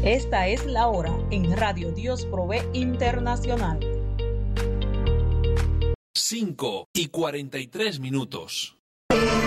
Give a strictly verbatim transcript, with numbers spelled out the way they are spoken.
Esta es la hora en Radio Dios Provee Internacional. cinco y cuarenta y tres minutos.